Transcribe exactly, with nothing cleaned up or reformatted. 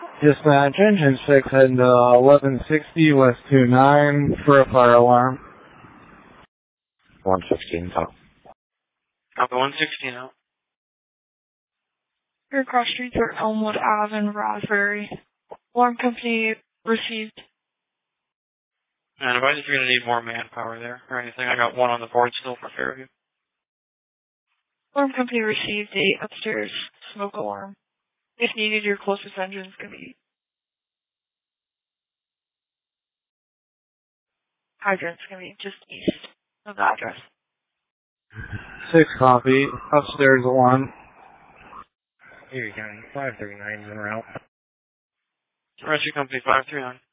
Dispatch, engine six, heading to eleven sixty West two nine for a fire alarm. one sixteen, top. Copy one sixteen out. Your cross streets are Elmwood Ave and Raspberry. Alarm company received. And advise if you're going to need more manpower there or anything. I got one on the board still for Fairview. Alarm company received a upstairs smoke alarm. If needed, your closest engine is going to be hydrant's going to be just east of the address. Six copy. Upstairs alarm. Erie County, five three nine, in route. Rescue company five three nine.